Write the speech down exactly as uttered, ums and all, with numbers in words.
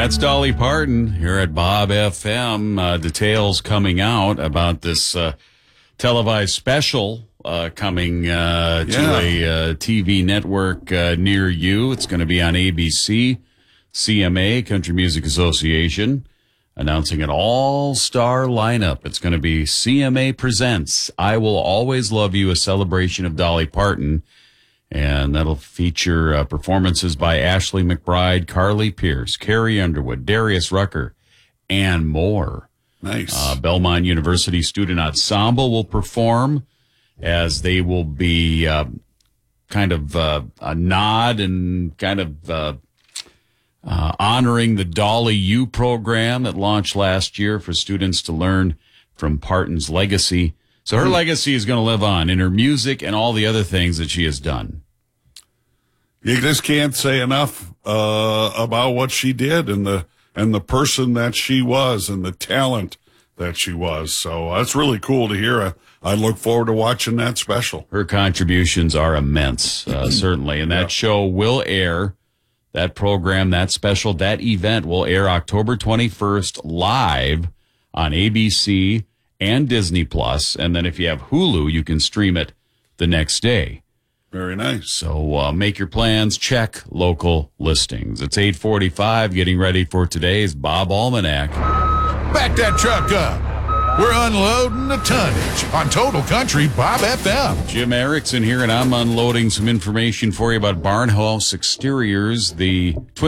That's Dolly Parton here at Bob F M. Uh, details coming out about this uh, televised special uh, coming uh, Yeah. to a uh, T V network uh, near you. It's going to be on A B C, C M A, Country Music Association, announcing an all-star lineup. It's going to be C M A Presents I Will Always Love You, a celebration of Dolly Parton. And that'll feature uh, performances by Ashley McBryde, Carly Pierce, Carrie Underwood, Darius Rucker, and more. Nice. Uh, Belmont University Student Ensemble will perform, as they will be uh, kind of uh, a nod and kind of uh, uh, honoring the Dolly U program that launched last year for students to learn from Parton's legacy. So her legacy is going to live on in her music and all the other things that she has done. You just can't say enough uh, about what she did and the and the person that she was and the talent that she was. So that's really cool to hear. I, I look forward to watching that special. Her contributions are immense, uh, certainly. And that Yeah. show will air, that program, that special, that event will air October twenty-first live on A B C and Disney Plus. And then if you have Hulu, you can stream it the next day. Very nice. So uh, make your plans, check local listings. It's eight forty-five, getting ready for today's Bob Almanac. Back that truck up. We're unloading the tonnage on Total Country Bob F M. Jim Erickson here, and I'm unloading some information for you about Barnhouse Exteriors, the Twin